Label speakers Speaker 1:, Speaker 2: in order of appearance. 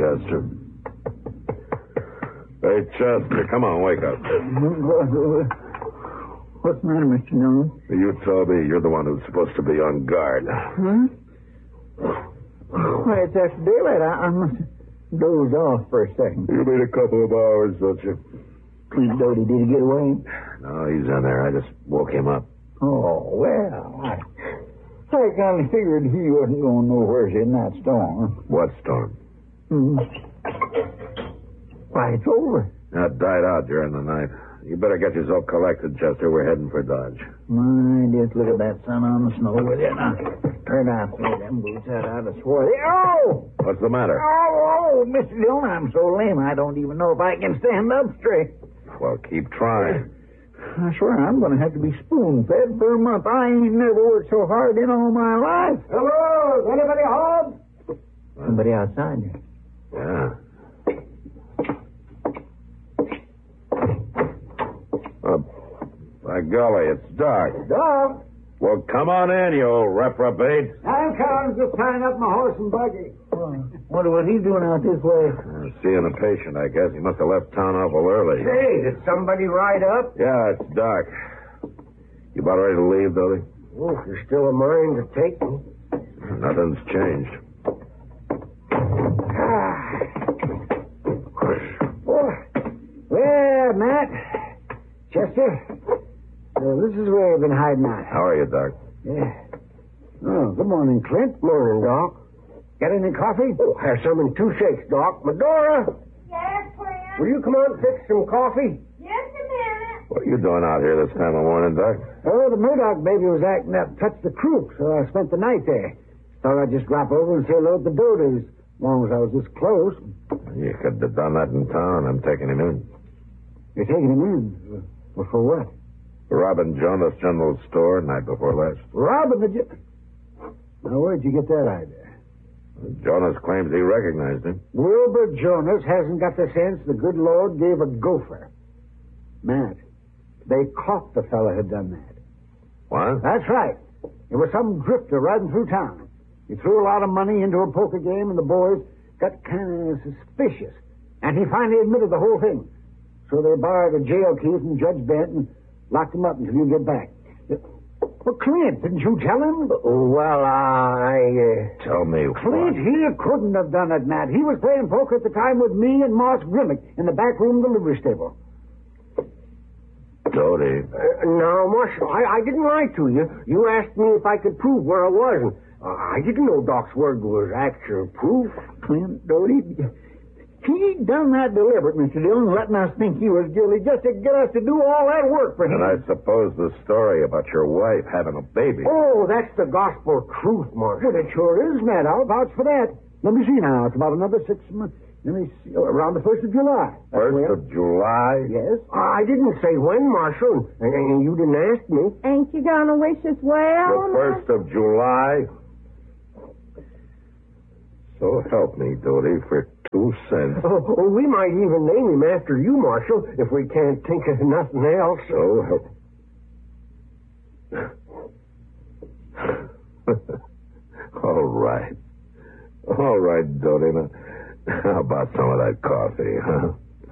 Speaker 1: Chester. Hey, Chester, come on, wake up.
Speaker 2: What's the matter, Mr. Dillon?
Speaker 1: You told me you're the one who's supposed to be on guard.
Speaker 2: Huh? Why, it's after daylight. I must have dozed off for a second.
Speaker 1: You need a couple of hours, don't you?
Speaker 2: Clint Doty, did he get away?
Speaker 1: No, he's in there. I just woke him up.
Speaker 2: Oh, well, I kind of figured he wasn't going nowhere in that storm.
Speaker 1: What storm?
Speaker 2: Why, it's over.
Speaker 1: That died out during the night. You better get yourself collected, Chester. We're heading for Dodge.
Speaker 2: My, just look at that sun on the snow with you. Now, turn out through them boots out of the swarthy. Oh!
Speaker 1: What's the matter?
Speaker 2: Oh, Mr. Dillon, I'm so lame I don't even know if I can stand up straight.
Speaker 1: Well, keep trying.
Speaker 2: I swear I'm going to have to be spoon-fed for a month. I ain't never worked so hard in all my life. Hello? Is anybody home? Somebody outside.
Speaker 1: Yeah. By golly, it's dark.
Speaker 2: Dog?
Speaker 1: Well, come on in, you old reprobate.
Speaker 2: I'm coming, just tying up my horse and buggy. Wonder what he's doing out this way.
Speaker 1: Seeing a patient, I guess. He must have left town awful early.
Speaker 2: Hey, did somebody ride up?
Speaker 1: Yeah, it's dark. You about ready to leave, Doty?
Speaker 2: Oh, if you're still a mind to take me.
Speaker 1: Nothing's changed.
Speaker 2: Well, Matt, Chester, this is where you've been hiding out.
Speaker 1: How are you, Doc?
Speaker 2: Yeah. Oh, good morning, Clint. Morning, Doc. Got any coffee? Oh, have some in 2 shakes, Doc. Medora,
Speaker 3: Yes, Clint?
Speaker 2: will you come out and fix some coffee?
Speaker 3: Just a minute.
Speaker 1: What are you doing out here this time of morning, Doc?
Speaker 2: Oh, the Murdoch baby was acting up, touched the croup, so I spent the night there. Thought I'd just drop over and say hello to the Doties, as long as I was this close.
Speaker 1: You could have done that in town. I'm taking him in.
Speaker 2: You're taking him in? Well, for what?
Speaker 1: Robbing Jonas General Store night before last.
Speaker 2: Robbing the... Now, where'd you get that idea?
Speaker 1: Jonas claims he recognized him.
Speaker 2: Wilbur Jonas hasn't got the sense the good Lord gave a gopher. Matt, they caught the fella who'd done that.
Speaker 1: What?
Speaker 2: That's right. It was some drifter riding through town. He threw a lot of money into a poker game, and the boys got kind of suspicious. And he finally admitted the whole thing. So they borrowed a jail key from Judge Bent and locked him up until you get back. Well, Clint, didn't you tell him?
Speaker 4: Well,
Speaker 1: Tell me
Speaker 2: Clint,
Speaker 1: what?
Speaker 2: he couldn't have done it, Matt. He was playing poker at the time with me and Moss Grimmick in the back room of the livery stable.
Speaker 1: Doty.
Speaker 4: No, Marshal, I didn't lie to you. You asked me if I could prove where I was, and I didn't know Doc's word was actual proof.
Speaker 2: Clint Doty, he done that deliberate, Mr. Dillon, letting us think he was guilty just to get us to do all that work for him.
Speaker 1: And I suppose the story about your wife having a baby.
Speaker 4: Oh, that's the gospel truth, Marshal.
Speaker 2: Well, it sure is, Matt. I'll vouch for that. Let me see now. It's about another 6 months. Let me see. Around the 1st of July. That's
Speaker 1: 1st of July?
Speaker 2: Yes.
Speaker 4: I didn't say when, Marshal, and you didn't ask me.
Speaker 3: Ain't you gonna wish us well?
Speaker 1: The 1st of July? So help me, Doty, for 2 cents.
Speaker 4: Oh, we might even name him after you, Marshal, if we can't think of nothing else.
Speaker 1: So help. All right. All right, Doty. Now, how about some of that coffee, huh?